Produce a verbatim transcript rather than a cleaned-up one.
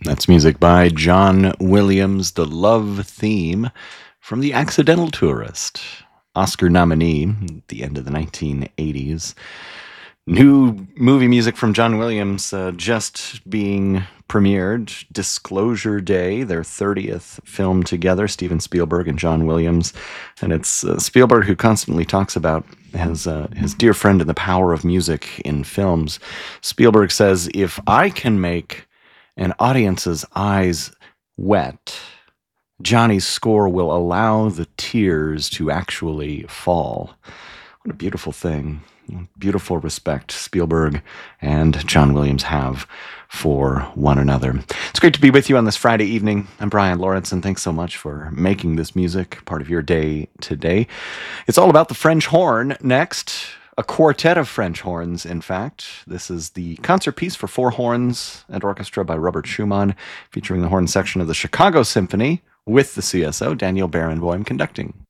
That's music by John Williams, the love theme from The Accidental Tourist. Oscar nominee at the end of the nineteen eighties. New movie music from John Williams uh, just being premiered. Disclosure Day, their thirtieth film together, Steven Spielberg and John Williams. And it's uh, Spielberg who constantly talks about his, uh, his dear friend and the power of music in films. Spielberg says, if I can make an audience's eyes wet, Johnny's score will allow the tears to actually fall. What a beautiful thing. Beautiful respect Spielberg and John Williams have for one another. It's great to be with you on this Friday evening. I'm Brian Lawrence, and thanks so much for making this music part of your day today. It's all about the French horn next. A quartet of French horns, in fact. This is the concert piece for four horns and orchestra by Robert Schumann, featuring the horn section of the Chicago Symphony with the C S O, Daniel Barenboim, conducting.